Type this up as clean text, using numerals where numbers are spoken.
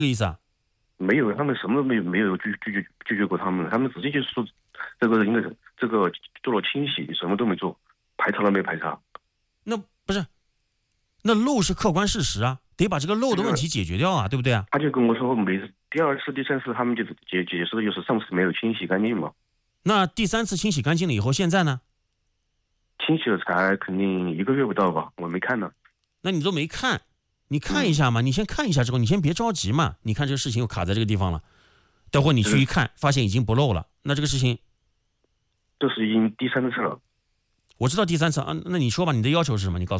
这个意思啊？ 没有，他们什么都没有拒绝过他们，他们直接就是说这个应该是这个做了清洗，什么都没做，排查都没排查。 那不是，那漏是客观事实啊，得把这个漏的问题解决掉啊，对不对啊？ 他就跟我说，第二次、第三次他们就解释的就是上次没有清洗干净嘛。 那第三次清洗干净了以后，现在呢？ 清洗了才肯定1个月不到吧，我没看呢。 那你都没看，你看一下嘛，你先看一下之后，你先别着急嘛。你看这个事情又卡在这个地方了，待会儿你去一看，发现已经不漏了，那这个事情， 这是已经第3次了。 我知道第三次啊，那你说吧，你的要求是什么？你告诉我。